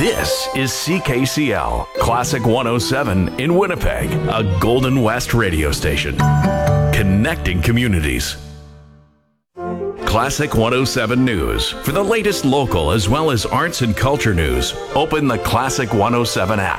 This is CKCL, Classic 107 in Winnipeg, a Golden West radio station. Connecting communities. Classic 107 News. For the latest local as well as arts and culture news, open the Classic 107 app.